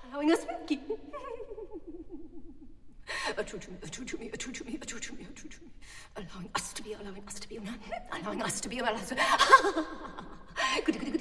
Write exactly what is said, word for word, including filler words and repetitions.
allowing us to true to me, true to me, true to me, true to me, true to me, allowing us to be, allowing us to be, allowing us to be, allowing us to be.